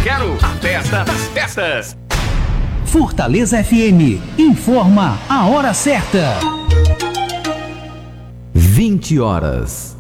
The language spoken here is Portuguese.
quero a festa das festas. Fortaleza FM informa a hora certa. 20 horas.